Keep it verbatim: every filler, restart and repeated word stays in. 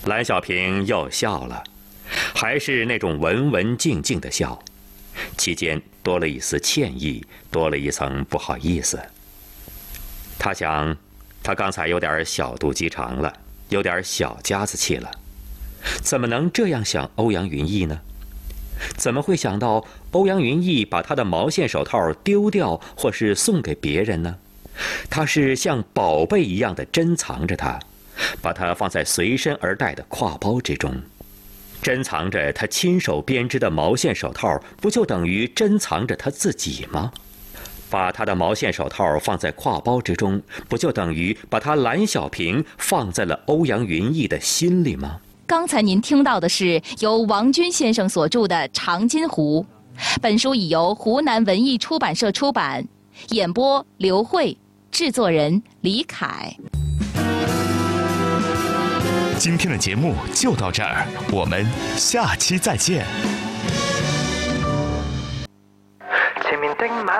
蓝小平又笑了，还是那种文文静静的笑，其间多了一丝歉意，多了一层不好意思。他想，他刚才有点小肚鸡肠了，有点小家子气了，怎么能这样想欧阳云逸呢？怎么会想到欧阳云逸把他的毛线手套丢掉或是送给别人呢？他是像宝贝一样的珍藏着它，把它放在随身而带的挎包之中。珍藏着他亲手编织的毛线手套，不就等于珍藏着他自己吗？把他的毛线手套放在挎包之中，不就等于把他蓝小平放在了欧阳云逸的心里吗？ 刚才您听到的是由王军先生所著的《长津湖》，本书已由湖南文艺出版社出版，演播刘慧，制作人李凯。 今天的节目就到这儿，我们下期再见。